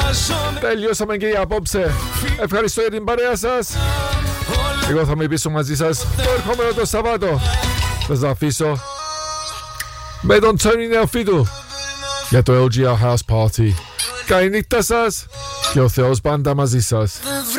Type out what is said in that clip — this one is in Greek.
Τελειώσαμε και για απόψε. Ευχαριστώ για την παρέα σας. Εγώ θα είμαι πίσω μαζί σας το ερχόμενο το Σαββάτο. Θα σας αφήσω με τον Τόνι Νεοφίτου για το LGR House Party. Καλή νύχτα σας και ο Θεός πάντα μαζί σας.